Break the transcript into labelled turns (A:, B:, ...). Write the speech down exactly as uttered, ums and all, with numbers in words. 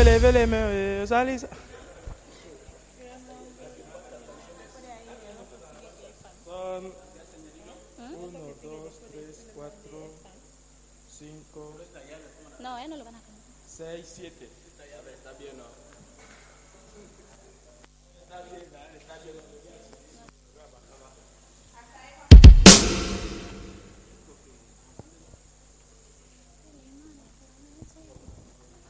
A: levez les mains. eh, allez. Son uno, dos, tres, cuatro, cinco,
B: No, eh, no lo van a cantar.
A: seis, siete. A ver, está bien, ¿no? Está bien, ¿no? Está bien.